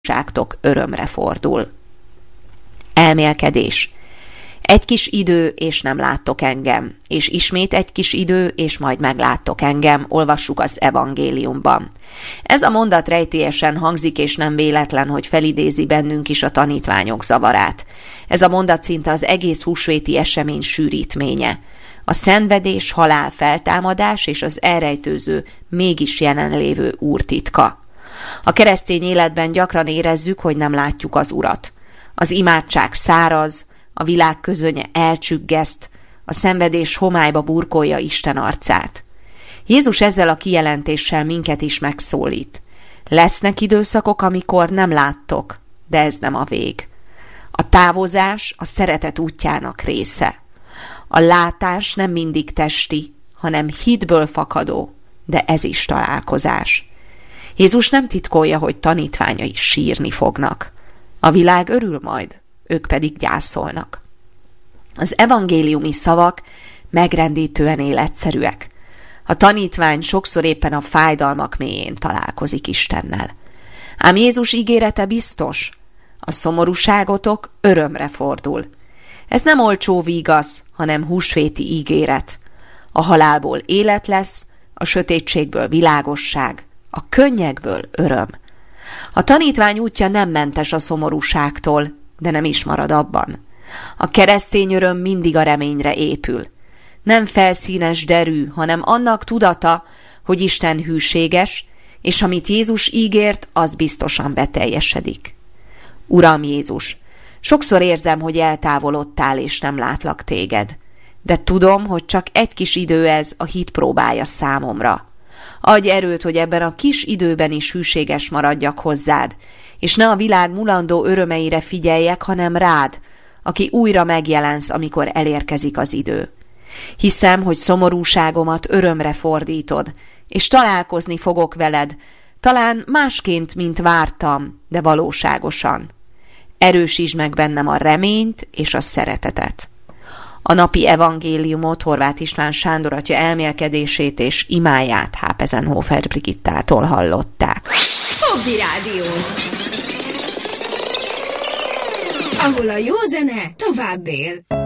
szomorúságtok örömre fordul. Elmélkedés. Egy kis idő, és nem láttok engem, és ismét egy kis idő, és majd megláttok engem, olvassuk az evangéliumban. Ez a mondat rejtélyesen hangzik, és nem véletlen, hogy felidézi bennünk is a tanítványok zavarát. Ez a mondat szinte az egész húsvéti esemény sűrítménye. A szenvedés, halál, feltámadás és az elrejtőző, mégis jelenlévő Úr titka. A keresztény életben gyakran érezzük, hogy nem látjuk az Urat. Az imádság száraz, a világ közönye elcsüggeszt, a szenvedés homályba burkolja Isten arcát. Jézus ezzel a kijelentéssel minket is megszólít. Lesznek időszakok, amikor nem láttok, de ez nem a vég. A távozás a szeretet útjának része. A látás nem mindig testi, hanem hitből fakadó, de ez is találkozás. Jézus nem titkolja, hogy tanítványai sírni fognak. A világ örül majd, ők pedig gyászolnak. Az evangéliumi szavak megrendítően életszerűek. A tanítvány sokszor éppen a fájdalmak mélyén találkozik Istennel. Ám Jézus ígérete biztos, a szomorúságotok örömre fordul. Ez nem olcsó vígasz, hanem húsvéti ígéret. A halálból élet lesz, a sötétségből világosság, a könnyekből öröm. A tanítvány útja nem mentes a szomorúságtól, de nem is marad abban. A keresztény öröm mindig a reményre épül. Nem felszínes derű, hanem annak tudata, hogy Isten hűséges, és amit Jézus ígért, az biztosan beteljesedik. Uram Jézus, sokszor érzem, hogy eltávolodtál, és nem látlak téged. De tudom, hogy csak egy kis idő ez, a hit próbája számomra. Adj erőt, hogy ebben a kis időben is hűséges maradjak hozzád, és ne a világ mulandó örömeire figyeljek, hanem rád, aki újra megjelensz, amikor elérkezik az idő. Hiszem, hogy szomorúságomat örömre fordítod, és találkozni fogok veled, talán másként, mint vártam, de valóságosan. Erősítsd meg bennem a reményt és a szeretetet. A napi evangéliumot Horváth István Sándor atya elmélkedését és imáját Hápezenhofer Brigittától hallották. Fogdi Rádió, ahol a jó zene tovább él.